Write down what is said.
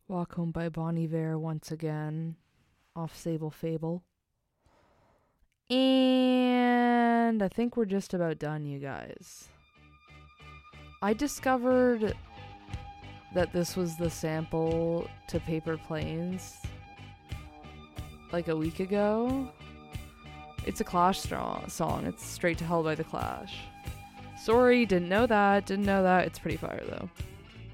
Walk Home by Bon Iver once again, off Sable Fable. And I think we're just about done, you guys. I discovered that this was the sample to Paper Planes like a week ago. It's a Clash song. It's Straight to Hell by The Clash. Sorry, didn't know that. It's pretty fire though.